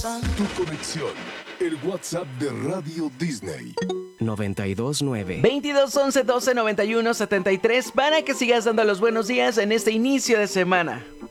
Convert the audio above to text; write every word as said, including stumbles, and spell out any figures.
Tu conexión, el WhatsApp de Radio Disney. noventa y dos nueve. veintidós once doce noventa y uno setenta y tres para que sigas dando los buenos días en este inicio de semana.